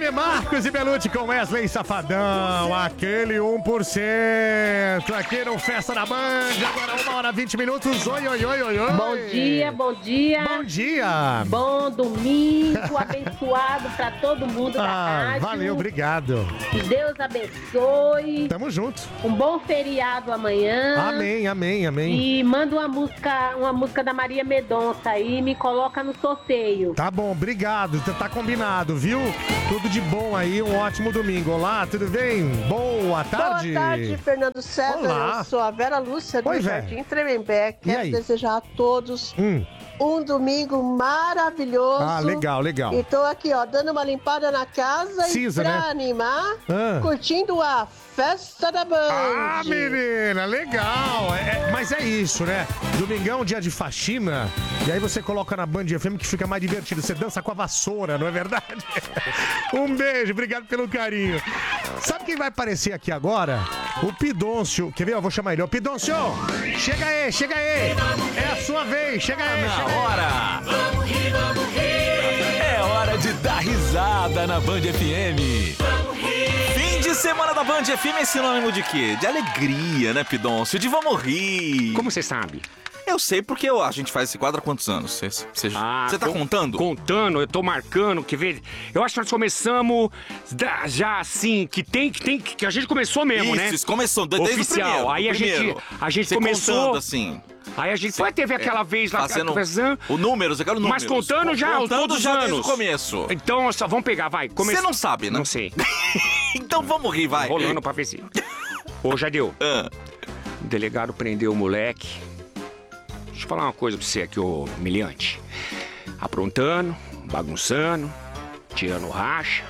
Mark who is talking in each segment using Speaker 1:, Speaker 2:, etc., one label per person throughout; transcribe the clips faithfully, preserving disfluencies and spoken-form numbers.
Speaker 1: M. Marcos e Belucci com Wesley Safadão, aquele um por cento aqui no Festa da Band, agora uma hora vinte minutos, oi, oi, oi, oi, oi.
Speaker 2: Bom dia, bom dia.
Speaker 1: Bom dia.
Speaker 2: Bom domingo, abençoado pra todo mundo da
Speaker 1: ah,
Speaker 2: rádio.
Speaker 1: Valeu, obrigado.
Speaker 2: Que Deus abençoe.
Speaker 1: Tamo junto.
Speaker 2: Um bom feriado amanhã.
Speaker 1: Amém, amém, amém.
Speaker 2: E manda uma música, uma música da Maria Mendonça aí e me coloca no sorteio.
Speaker 1: Tá bom, obrigado, tá combinado, viu? Tudo de bom aí, um ótimo domingo. Olá, tudo bem? Boa tarde.
Speaker 3: Boa tarde, Fernando César.
Speaker 1: Olá.
Speaker 3: Eu sou a Vera Lúcia do
Speaker 1: Oi,
Speaker 3: Jardim Tremembé. Quero
Speaker 1: aí?
Speaker 3: desejar a todos
Speaker 1: Hum.
Speaker 3: um domingo maravilhoso.
Speaker 1: Ah, legal, legal.
Speaker 3: E tô aqui, ó, dando uma limpada na casa
Speaker 1: Precisa,
Speaker 3: e pra
Speaker 1: né?
Speaker 3: animar,
Speaker 1: Ah.
Speaker 3: curtindo a Festa da Band.
Speaker 1: Ah, menina, legal. É, é, mas é isso, né? Domingão, dia de faxina. E aí você coloca na Band F M que fica mais divertido. Você dança com a vassoura, não é verdade? Um beijo, obrigado pelo carinho. Sabe quem vai aparecer aqui agora? O Pidôncio. Quer ver? Eu vou chamar ele. Ô, Pidôncio, chega aí, chega aí. É a sua vez, chega aí.
Speaker 4: Na
Speaker 1: chega aí.
Speaker 4: hora. Vamos rir, vamos rir. É hora de dar risada na Band F M. Vamos rir. Fim de semana da Band F M é sinônimo de quê? De alegria, né, Pidôncio? De vamos rir.
Speaker 5: Como você sabe?
Speaker 4: Eu sei porque eu- a gente faz esse quadro há quantos anos? Você
Speaker 5: Ah,
Speaker 4: tá
Speaker 5: tô
Speaker 4: contando?
Speaker 5: Contando, eu tô marcando, quer ver? Eu acho que nós começamos da- já assim, que tem, que tem, que a gente começou mesmo,
Speaker 4: isso,
Speaker 5: né?
Speaker 4: Isso, começou desde
Speaker 5: Oficial.
Speaker 4: o primeiro.
Speaker 5: Aí
Speaker 4: o
Speaker 5: a gente,
Speaker 4: primeiro.
Speaker 5: a gente
Speaker 4: Você
Speaker 5: começou
Speaker 4: contando, assim.
Speaker 5: Aí a gente
Speaker 4: Cê-
Speaker 5: foi, teve
Speaker 4: é,
Speaker 5: aquela vez lá
Speaker 4: fazendo
Speaker 5: conversando,
Speaker 4: o números, eu quero números.
Speaker 5: mas contando já
Speaker 4: Contando
Speaker 5: todos os
Speaker 4: já desde
Speaker 5: anos.
Speaker 4: o começo.
Speaker 5: Então, só vamos pegar, vai. Come...
Speaker 4: Você não sabe, né?
Speaker 5: Não sei.
Speaker 4: Então vamos rir, vai.
Speaker 5: Rolando pra ver se. Ô, Jadeu,
Speaker 4: Ah,
Speaker 5: o delegado prendeu o moleque. Deixa eu falar uma coisa pra você aqui, ô humilhante. Aprontando, bagunçando, tirando racha.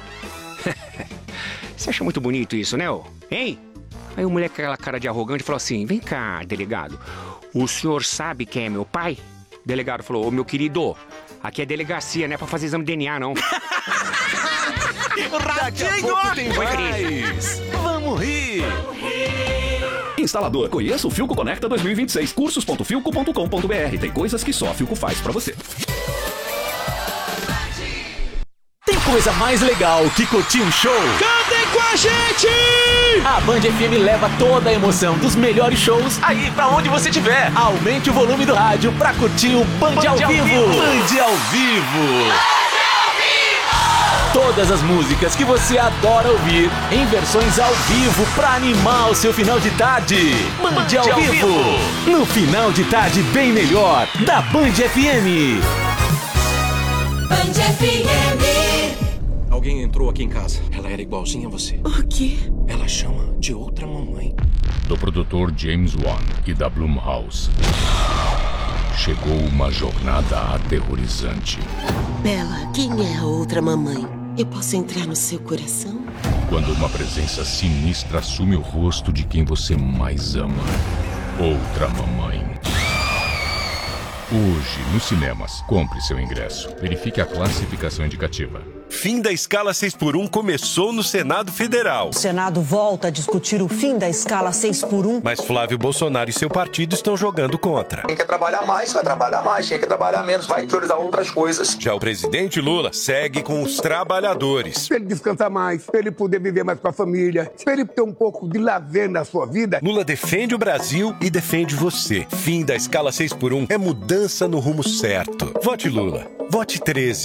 Speaker 5: Você acha muito bonito isso, né, ô? Hein? Aí o moleque com aquela cara de arrogante falou assim, vem cá, delegado, o senhor sabe quem é meu pai? O delegado falou, ô meu querido, aqui é delegacia, não é pra fazer exame de D N A, não.
Speaker 4: Daqui a pouco tem mais. Vamos rir.
Speaker 6: Instalador, conheça o Filco Conecta dois mil e vinte e seis, cursos ponto filco ponto com ponto br. Tem coisas que só a Filco faz pra você.
Speaker 4: Tem coisa mais legal que curtir um show?
Speaker 5: Cantem com a gente!
Speaker 4: A Band F M leva toda a emoção dos melhores shows aí pra onde você estiver. Aumente o volume do rádio pra curtir o Band, Band ao, ao vivo. vivo. Band ao vivo. Todas as músicas que você adora ouvir em versões ao vivo pra animar o seu final de tarde. Band, Band ao, ao vivo. vivo. No final de tarde bem melhor da Band F M.
Speaker 7: Band F M.
Speaker 8: Alguém entrou aqui em casa. Ela era igualzinha a você.
Speaker 7: O quê?
Speaker 8: Ela chama de outra mamãe.
Speaker 9: Do produtor James Wan e da Blumhouse. Chegou uma jornada aterrorizante.
Speaker 7: Bella, quem é a outra mamãe? Eu posso entrar no seu coração?
Speaker 9: Quando uma presença sinistra assume o rosto de quem você mais ama. Outra mamãe. Hoje, nos cinemas, compre seu ingresso. Verifique a classificação indicativa.
Speaker 10: Fim da escala seis por um começou no Senado Federal.
Speaker 11: O Senado volta a discutir o fim da escala seis por um.
Speaker 10: Mas Flávio Bolsonaro e seu partido estão jogando contra.
Speaker 12: Quem quer trabalhar mais, vai trabalhar mais. Quem quer trabalhar menos, vai priorizar outras coisas.
Speaker 10: Já o presidente Lula segue com os trabalhadores.
Speaker 13: Pra ele descansar mais, pra ele poder viver mais com a família, pra ele ter um pouco de lazer na sua vida.
Speaker 10: Lula defende o Brasil e defende você. Fim da escala seis por um é mudança no rumo certo. Vote Lula. Vote treze.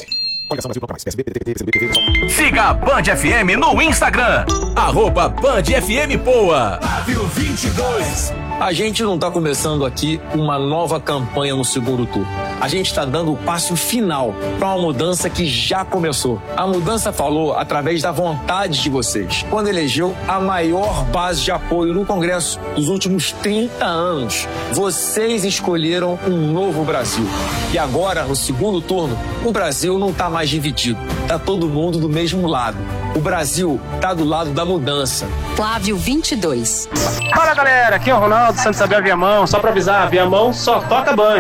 Speaker 4: Siga a Band F M no Instagram. Arroba Band F M Poa. Flávio vinte e dois.
Speaker 14: A gente não está começando aqui uma nova campanha no segundo turno. A gente está dando o passo final para uma mudança que já começou. A mudança falou através da vontade de vocês, quando elegeu a maior base de apoio no Congresso dos últimos trinta anos. Vocês escolheram um novo Brasil. E agora, no segundo turno, o Brasil não está mais dividido. Está todo mundo do mesmo lado. O Brasil está do lado da mudança.
Speaker 7: Flávio vinte e dois.
Speaker 15: Fala galera, aqui é o Ronaldo Santos Abel Viamão. Só pra avisar, Viamão só toca Band.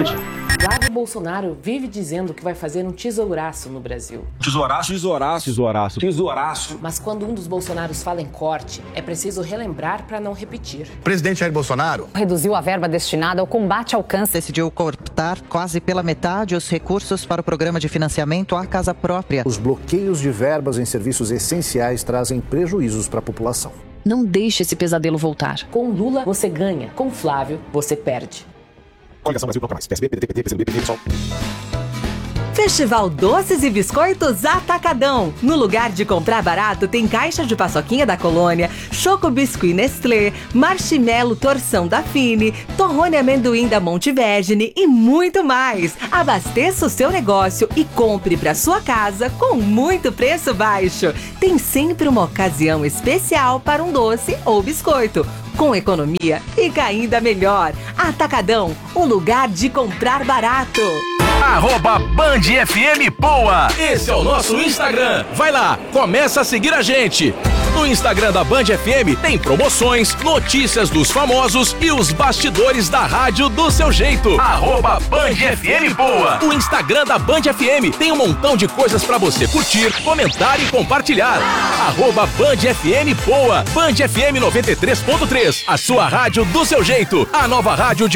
Speaker 15: Flávio Bolsonaro vive dizendo que vai fazer um tesouraço no Brasil.
Speaker 16: Tesouraço? Tesouraço. Tesouraço. Tesouraço.
Speaker 15: Mas quando um dos Bolsonaros fala em corte, é preciso relembrar para não repetir.
Speaker 17: O presidente Jair Bolsonaro
Speaker 18: reduziu a verba destinada ao combate ao câncer.
Speaker 19: Decidiu cortar quase pela metade os recursos para o programa de financiamento à casa própria.
Speaker 20: Os bloqueios de verbas em serviços essenciais trazem prejuízos para a população.
Speaker 18: Não deixe esse pesadelo voltar.
Speaker 15: Com Lula, você ganha. Com Flávio, você perde.
Speaker 20: Coligação Brasil Bloco Mais. P S B, P D T, P T, P C do B, P D, PSOL.
Speaker 21: Festival Doces e Biscoitos Atacadão. No lugar de comprar barato, tem caixa de paçoquinha da Colônia, Choco Biscuit Nestlé, Marshmello Torção da Fini, Torrone Amendoim da Montevergine e muito mais. Abasteça o seu negócio e compre para sua casa com muito preço baixo. Tem sempre uma ocasião especial para um doce ou biscoito. Com economia, fica ainda melhor. Atacadão, o lugar de comprar barato.
Speaker 22: Arroba Band F M Poa. Esse é o nosso Instagram. Vai lá, começa a seguir a gente. No Instagram da Band F M tem promoções, notícias dos famosos e os bastidores da rádio do seu jeito. Arroba Band F M Poa. O Instagram da Band F M tem um montão de coisas pra você curtir, comentar e compartilhar. Arroba Band F M Poa. Band F M noventa e três ponto três. A sua rádio do seu jeito. A nova rádio de